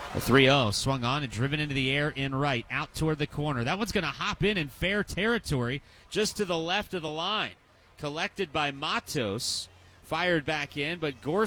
The 3-0 swung on and driven into the air in right, out toward the corner. That one's going to hop in fair territory just to the left of the line. Collected by Matos, fired back in, but Gorski